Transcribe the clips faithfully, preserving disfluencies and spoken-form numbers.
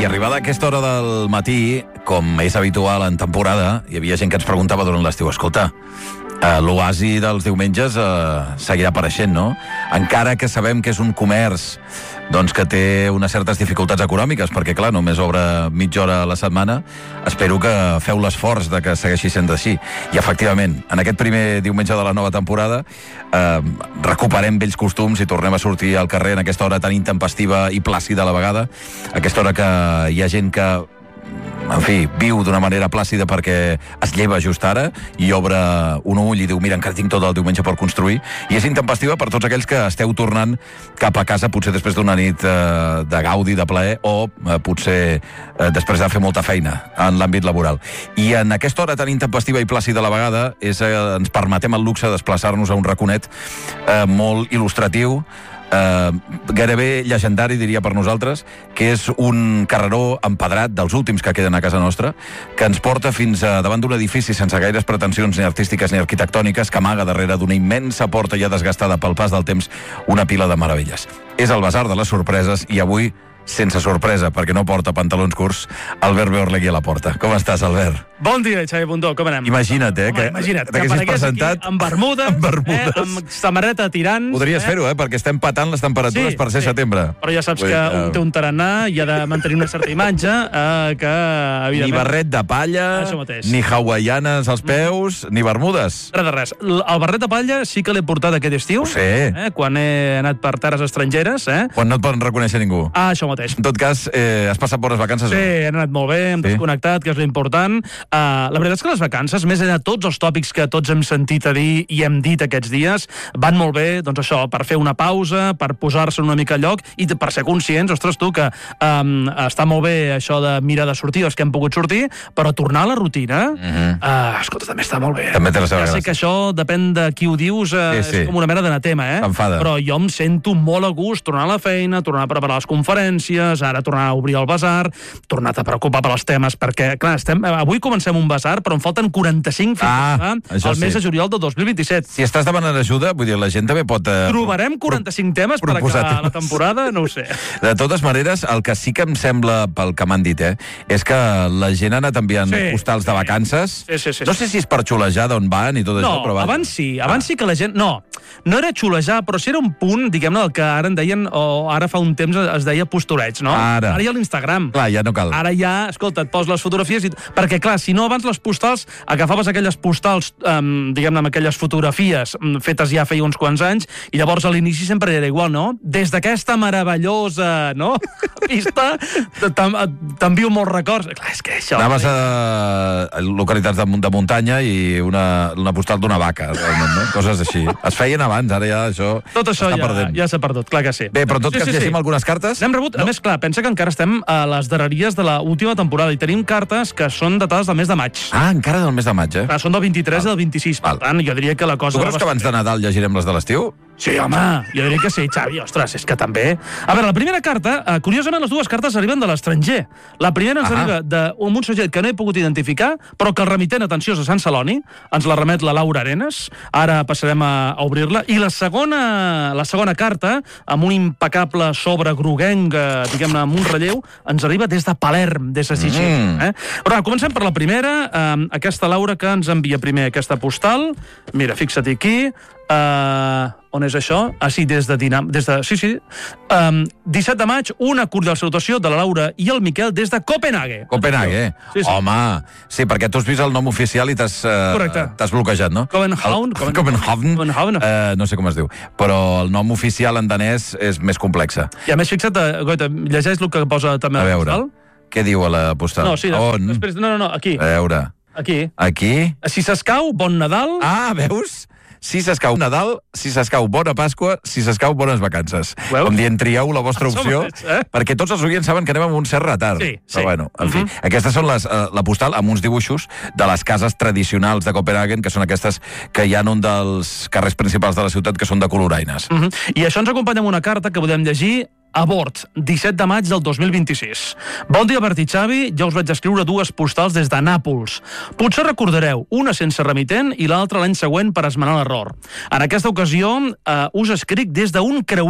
I arribada a aquesta hora del matí, com és habitual en temporada, hi havia gent que ens preguntava durant l'estiu, escolta, eh, l'oasi dels diumenges eh, seguirà apareixent, no? Encara que sabem que és un comerç doncs que té unes certes dificultats econòmiques, perquè, clar, només obre mitja hora a la setmana, espero que feu l'esforç de que segueixi sent així. I, efectivament, en aquest primer diumenge de la nova temporada eh, recuperem vells costums i tornem a sortir al carrer en aquesta hora tan intempestiva i plàcida a la vegada, aquesta hora que hi ha gent que, en fi, viu d'una manera plàcida perquè es lleva just ara i obre un ull i diu, mira, encara tinc tot el diumenge per construir, i és intempestiva per tots aquells que esteu tornant cap a casa, potser després d'una nit eh, de gaudi, de plaer, o eh, potser eh, després de fer molta feina en l'àmbit laboral. I en aquesta hora tan intempestiva i plàcida a la vegada és, eh, ens permetem el luxe de desplaçar-nos a un raconet eh, molt il·lustratiu, Uh, gairebé llegendari, diria per nosaltres, que és un carreró empedrat dels últims que queden a casa nostra, que ens porta fins a davant d'un edifici sense gaires pretensions ni artístiques ni arquitectòniques, que amaga darrere d'una immensa porta ja desgastada pel pas del temps una pila de meravelles. És el Basar de les Sorpreses i avui, sense sorpresa, perquè no porta pantalons curts, Albert Beorlegui a la porta. Com estàs, Albert? Bon dia, Xavi Bundó, com anem? Imagina't, eh, Home, que imagina't, que t'haguessis presentat aquí amb bermudes, amb, bermudes. Eh, amb samarreta tirant. Podries eh? fer-ho, eh, perquè estem patant les temperatures Sí, per ser sí. setembre. Però ja saps Vull que dir, un té un tarannà i ha de mantenir una certa imatge, eh, que, evidentment... Ni barret de palla, Això mateix. ni hawaianes als peus, ni bermudes. Res de res. L- El barret de palla sí que l'he portat aquest estiu. Ho sé. Eh, quan he anat per terres estrangeres, eh? Quan no et poden reconèixer ningú. Ah, això mateix. En tot cas, eh, has passat bones vacances? Sí, he anat molt bé, hem Sí. desconnectat, que és l'important. Uh, la veritat és que les vacances, més enllà de tots els tòpics que tots hem sentit a dir i hem dit aquests dies, van molt bé, doncs això, per fer una pausa, per posar-se una mica al lloc i per ser conscients, ostres, tu, que um, està molt bé això de mirar de sortir, els que hem pogut sortir, però tornar a la rutina, uh -huh. uh, escolta, també està molt bé. També té la seva ja sé gràcia. que això depèn de qui ho dius, uh, Sí, sí. és com una mena d'anatema, eh? S'enfada. Però jo em sento molt a gust tornar a la feina, tornar a preparar les conferències, ara tornar a obrir el Basar, tornat a preocupar per als temes, perquè, clar, estem, avui comencem un Basar, però em falten quaranta-cinc fins Ah, a això el mes sí. de juliol del dos mil vint-i-set. Si estàs demanant ajuda, vull dir, la gent també pot... Eh, Trobarem quaranta-cinc temes per proposar acabar la temes. temporada? No ho sé. De totes maneres, el que sí que em sembla, pel que m'han dit, eh, és que la gent ha anat enviant Sí, postals de sí. vacances. Sí, sí, sí, no sí. sé si és per xulejar d'on van i tot No, això, però vaja. abans sí, abans sí que la gent... No, no era xulejar, però sí era un punt, diguem-ne, del que ara en deien, o ara fa un temps es deia postureig, no? Ara. Ara hi ha l'Instagram. Clar, ja no cal. Ara ja, escolta, et poses les fotografies i... Perquè, clar, si no, abans les postals, agafaves aquelles postals, um, diguem-ne, amb aquelles fotografies um, fetes ja feia uns quants anys, i llavors a l'inici sempre era igual, no? Des d'aquesta meravellosa, no?, pista, t'en- t'envio molts records. Clar, és que això... Anaves a, a localitats de, de muntanya i una, una postal d'una vaca, realment, no? Coses així. Es feien abans, ara ja això Tot això està ja, perdent. ja s'ha perdut, clar que sí. Bé, però en tot sí, cas sí, llegim sí. algunes cartes. N'hem rebut, no. A més, clar, pensa que encara estem a les darreries de l'última temporada i tenim cartes que són datades del mes de maig. Ah, encara del mes de maig, eh? Clar, són del vint-i-tres i del vint-i-sis, per Val. tant, jo diria que la cosa... Tu creus que abans de Nadal llegirem les de l'estiu? Sí, home, jo diria que sí, Xavi, ostres, és que també... A veure, la primera carta, eh, curiosament, les dues cartes arriben de l'estranger. La primera ens Ah. arriba d'un subjecte que no he pogut identificar, però que el remitent, atenció, és a Sant Celoni, ens la remet la Laura Arenas, ara passarem a, a obrir-la, i la segona, la segona carta, amb un impecable sobre groguenc, eh, diguem-ne, amb un relleu, ens arriba des de Palerm, des de Sicília. Mm. Eh? Però comencem per la primera, eh, aquesta Laura que ens envia primer aquesta postal. Mira, fixa't aquí... Uh, on és això? Ah, sí, des de Dinam... Des de... Sí, sí. Um, disset de maig, una cordial salutació de la Laura i el Miquel des de Copenhague. Copenhague, eh? Sí, sí. Home, sí, perquè tu has vist el nom oficial i t'has uh, Correcte. t'has bloquejat, no? Copenhagen. El... Copenhagen. Copenhagen. Uh, no sé com es diu. Però el nom oficial en danès és més complexa. I a més, fixa't, eh, Goita, llegeix el que posa també A a la veure, postal. què diu a la postal? No, sí, des, On? després... No, no, no, aquí. A veure, Aquí. aquí... Si s'escau, bon Nadal. Ah, veus? Si s'escau Nadal, si s'escau bona Pasqua, si s'escau bones vacances. Veus? Com dient, trieu la vostra Això opció, mateix, eh? perquè tots els oients saben que anem amb un cert retard. Sí, sí. Però bueno, en fi. Mhm. Aquestes són les, uh, la postal amb uns dibuixos de les cases tradicionals de Copenhagen, que són aquestes que hi ha en un dels carrers principals de la ciutat, que són de coloraines. Uh -huh. I això ens acompanya amb una carta que podem llegir a bord, disset de maig del dos mil vint-i-sis. Bon dia, Bert i Xavi. Ja us vaig escriure dues postals des de Nàpols. Potser recordareu, una sense remitent i l'altra l'any següent per esmenar l'error. En aquesta ocasió, eh, us escric des d'un creuer,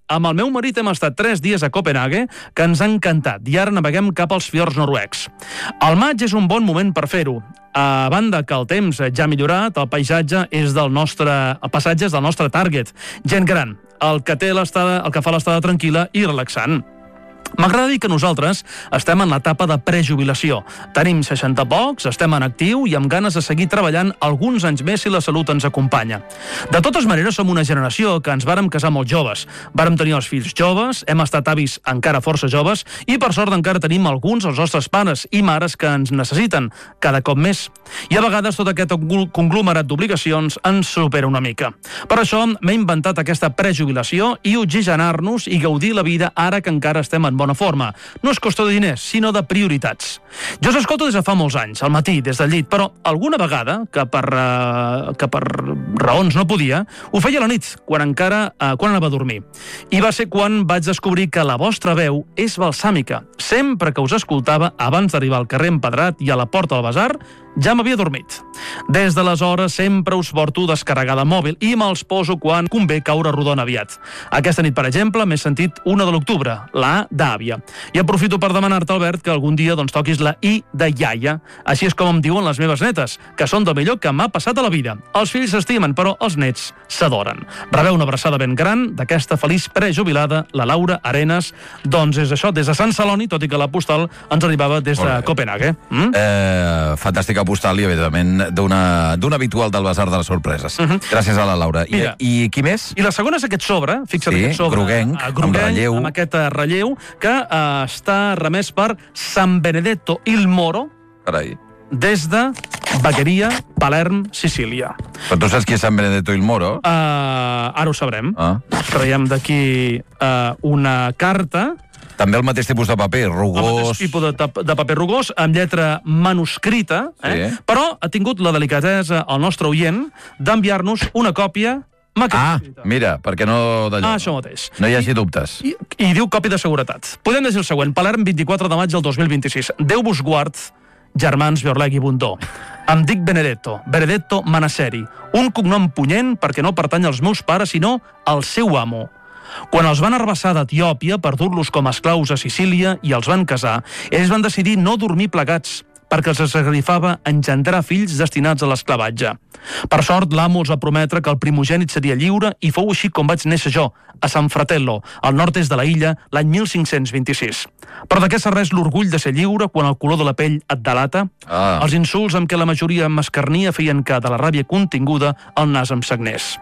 amb el meu marit hem estat tres dies a Copenhague, que ens ha encantat, i ara naveguem cap als fiords noruecs. El maig és un bon moment per fer-ho. A banda que el temps ja ha millorat, el paisatge és del nostre, el passatge és del nostre target. Gent gran, el que, té l'estada, el que fa l'estada tranquil·la i relaxant. M'agrada dir que nosaltres estem en l'etapa de prejubilació. Tenim seixanta pocs, estem en actiu i amb ganes de seguir treballant alguns anys més si la salut ens acompanya. De totes maneres, som una generació que ens vàrem casar molt joves. Vàrem tenir els fills joves, hem estat avis encara força joves i, per sort, encara tenim alguns dels nostres pares i mares que ens necessiten, cada cop més. I a vegades tot aquest conglomerat d'obligacions ens supera una mica. Per això m'he inventat aquesta prejubilació i oxigenar-nos i gaudir la vida ara que encara estem en bona forma. No és qüestió de diners, sinó de prioritats. Jo us escolto des de fa molts anys, al matí, des del llit, però alguna vegada, que per, uh, que per raons no podia, ho feia a la nit, quan encara uh, quan anava a dormir. I va ser quan vaig descobrir que la vostra veu és balsàmica. Sempre que us escoltava, abans d'arribar al carrer Empedrat i a la porta del Basar, ja m'havia dormit. Des d'aleshores sempre us porto descarregada al mòbil i me'ls poso quan convé caure rodona aviat. Aquesta nit, per exemple, m'he sentit una de l'octubre, la A d'àvia. I aprofito per demanar-te, Albert, que algun dia doncs, toquis la I de iaia. Així és com em diuen les meves netes, que són del millor que m'ha passat a la vida. Els fills s'estimen, però els nets s'adoren. Rebeu una abraçada ben gran d'aquesta feliç prejubilada, la Laura Arenas. Doncs és això, des de Sant Celoni, tot i que la postal ens arribava des de Copenhague. Mm? Eh, fantàstica postal i, evidentment, d'una habitual del Basar de les Sorpreses. Uh -huh. Gràcies a la Laura. Mira, I, I qui més? I la segona és aquest sobre, fixa't, sí, aquest sobre. groguenc, uh, groguenc, amb relleu. Amb aquest uh, relleu, que uh, està remès per San Benedetto il Moro, Carai. des de Bagheria, Palerm, Sicília. Però tu saps qui és San Benedetto il Moro? Uh, ara ho sabrem. Ah. Traiem d'aquí uh, una carta. També el mateix tipus de paper, rugós... El mateix tipus de, de paper rugós, amb lletra manuscrita, eh? Sí. Però ha tingut la delicadesa, el nostre oient, d'enviar-nos una còpia Ah, mira, perquè no d'allò. Ah, això mateix. No hi hagi dubtes. I, I diu còpia de seguretat. Podem llegir el següent. Palerm, vint-i-quatre de maig del dos mil vint-i-sis. Déu vos guard, germans Biorleg i Bundó. Em dic Benedetto, Benedetto Manasseri. Un cognom punyent perquè no pertany als meus pares, sinó al seu amo. Quan els van arrabassar d'Etiòpia per dur-los com a esclaus a Sicília i els van casar, ells van decidir no dormir plegats, perquè els esgarrifava engendrar fills destinats a l'esclavatge. Per sort, l'amo els va prometre que el primogènit seria lliure i fou així com vaig néixer jo, a San Fratello, al nord-est de la illa, l'any mil cinc-cents vint-i-sis. Però de què serveix l'orgull de ser lliure quan el color de la pell et delata? Ah. Els insults amb què la majoria m'escarnia feien que, de la ràbia continguda, el nas em sagnés.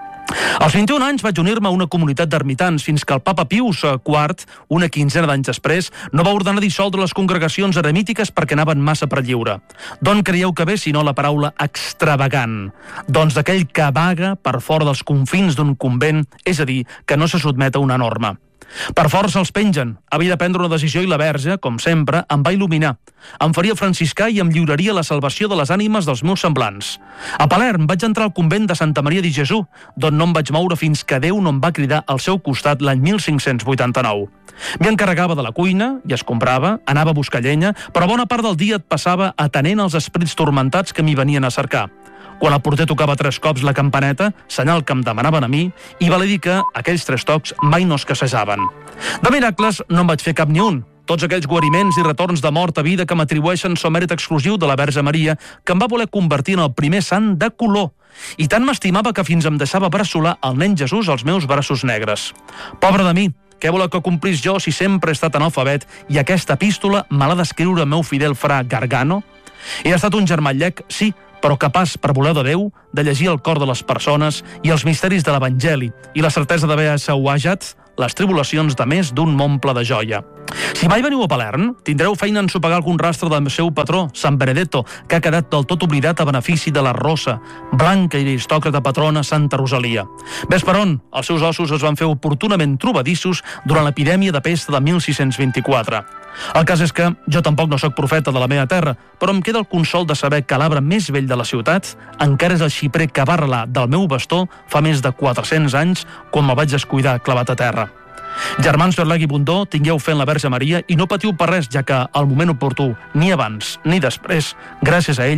Als vint-i-un anys vaig unir-me a una comunitat d'ermitans fins que el papa Pius quart, una quinzena d'anys després, no va ordenar dissoldre les congregacions eremítiques perquè anaven massa per lliure. D'on creieu que ve, si no la paraula extravagant? Doncs d'aquell que vaga per fora dels confins d'un convent, és a dir, que no se sotmet a una norma. Per força els pengen. Havia de prendre una decisió i la Verge, com sempre, em va il·luminar. Em faria franciscà i em lliuraria la salvació de les ànimes dels meus semblants. A Palerm vaig entrar al convent de Santa Maria di Gesù, d'on no em vaig moure fins que Déu no em va cridar al seu costat l'any mil cinc-cents vuitanta-nou. M'hi encarregava de la cuina i es comprava, anava a buscar llenya, però bona part del dia et passava atenent els esprits tormentats que m'hi venien a cercar. Quan el porter tocava tres cops la campaneta, senyal que em demanaven a mi, i val a dir que aquells tres tocs mai no escassejaven. De miracles no en vaig fer cap ni un. Tots aquells guariments i retorns de mort a vida que m'atribueixen són mèrit exclusiu de la Verge Maria, que em va voler convertir en el primer sant de color. I tant m'estimava que fins em deixava bressolar el nen Jesús als meus braços negres. Pobre de mi, què voleu que complís jo si sempre he estat analfabet i aquesta epístola me l'ha d'escriure el meu fidel fra Gargano? He estat un germallec, sí, però capaç, per voler de Déu, de llegir el cor de les persones i els misteris de l'Evangeli i la certesa d'haver assauajat les tribulacions de més d'un món ple de joia. Si mai veniu a Palerm, tindreu feina en sopegar algun rastre del seu patró, Sant Benedetto, que ha quedat del tot oblidat a benefici de la rossa, blanca i aristòcrata patrona Santa Rosalia. Ves per on, els seus ossos es van fer oportunament trobadissos durant l'epidèmia de pesta de mil sis-cents vint-i-quatre. El cas és que jo tampoc no sóc profeta de la meva terra, però em queda el consol de saber que l'arbre més vell de la ciutat encara és el xiprer que va arrelar del meu bastó fa més de quatre-cents anys quan me'l vaig descuidar clavat a terra. Germans Biorleg i Bundó, tingueu fe en la Verge Maria i no patiu per res, ja que al moment oportú, ni abans ni després, gràcies a ella,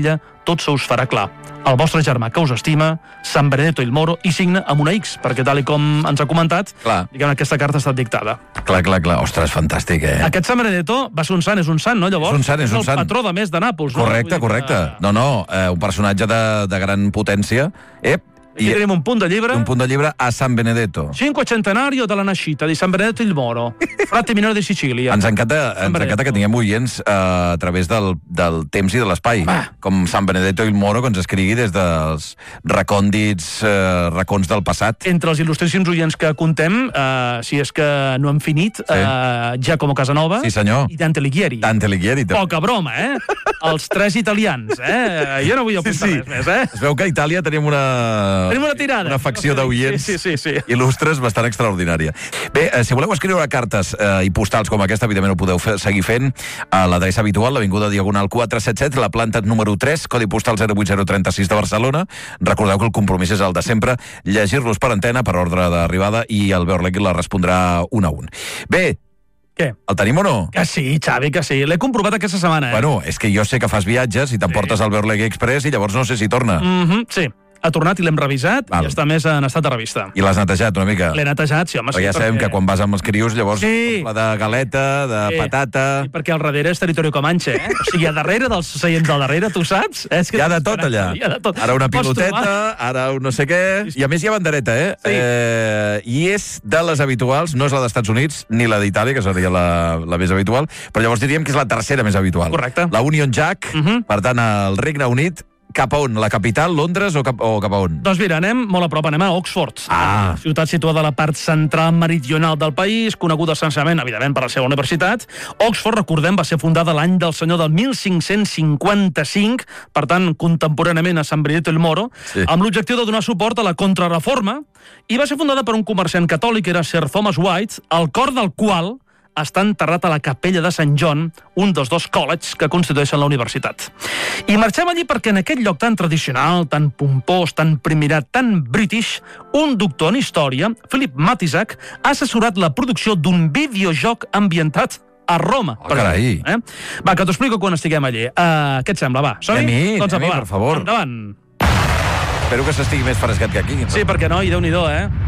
tot se us farà clar. El vostre germà que us estima, San Benedetto il Moro, i signa amb una X, perquè tal com ens ha comentat, clar. diguem, aquesta carta ha estat dictada. Clar, clar, clar. Ostres, fantàstic, eh? Aquest San Benedetto va ser un sant, és un sant, no, llavors? És un sant, és un sant. el patró de més de Nàpols, correcte, no? Correcte, correcte. No, no, eh, un personatge de, de gran potència. Ep, Aquí tenim un punt de llibre. Un punt de llibre a San Benedetto. Cinque centenario della nascita di San Benedetto il Moro, frate minore de Sicília. Ens encanta, ens encanta que tinguem oients eh, a través del, del temps i de l'espai. Com San Benedetto il Moro, que ens escrigui des dels recòndits eh, racons del passat. Entre els il·lustríssims oients que contem, eh, si és que no han finit, sí. eh, Giacomo Casanova sí, senyor. I Dante Alighieri. Dante Alighieri. Poca broma, eh? Els tres italians, eh? Jo no vull apuntar sí, sí. res més, eh? Es veu que a Itàlia tenim una... Tenim una tirada. Una facció d'oients sí, sí, sí, sí. il·lustres bastant extraordinària. Bé, eh, si voleu escriure cartes eh, i postals com aquesta, evidentment ho podeu fer, seguir fent a l'adreça habitual, l'Avinguda Diagonal quatre set set, la planta número tres, codi postal zero vuit zero tres sis de Barcelona. Recordeu que el compromís és el de sempre, llegir-los per antena, per ordre d'arribada, i el Beorlegui la respondrà un a un. Bé, què? El tenim o no? Que sí, Xavi, que sí. L'he comprovat aquesta setmana, eh? Bueno, és que jo sé que fas viatges i t'emportes sí. al Beorlegui Express i llavors no sé si torna. Mm-hmm, sí. Ha tornat i l'hem revisat Val. I està més en estat de revista. I l'has netejat una mica? L'he netejat, sí, home. Però ja sí, sabem perquè... que quan vas amb els crios, llavors sí. la de galeta, de sí. patata... Sí, perquè al darrere és territori comanche, eh? O sigui, a darrere dels seients del darrere, tu saps? És que hi ha de tot allà. Hi ha de tot. Ara una piloteta, ara un no sé què... I a més hi ha bandereta, eh? Sí. eh? I és de les habituals, no és la dels Estats Units, ni la d'Itàlia, que seria la, la més habitual, però llavors diríem que és la tercera més habitual. Correcte. La Union Jack, uh -huh. per tant, al Regne Unit. Cap a on? La capital, Londres o cap, o cap a on? Doncs mira, anem molt a prop, anem a Oxford. Ah. Ciutat situada a la part central meridional del país, coneguda essencialment, evidentment, per la seva universitat. Oxford, recordem, va ser fundada l'any del senyor del mil cinc-cents cinquanta-cinc, per tant, contemporanament a San Benedetto il Moro, sí. amb l'objectiu de donar suport a la contrarreforma, i va ser fundada per un comerciant catòlic, que era Sir Thomas White, al cor del qual està enterrat a la capella de Sant John, un dels dos colleges que constitueixen la universitat. I marxem allí perquè en aquest lloc tan tradicional, tan pompós, tan primirat, tan british, un doctor en història, Philip Matisak, ha assessorat la producció d'un videojoc ambientat a Roma. Oh, carai. Eh? Va, que t'ho explico quan estiguem allí. Uh, què et sembla? Va, som-hi? Doncs, doncs, per favor. Endavant. Espero que s'estigui més frescat que aquí. Sí, perquè no, i Déu-n'hi-do, eh?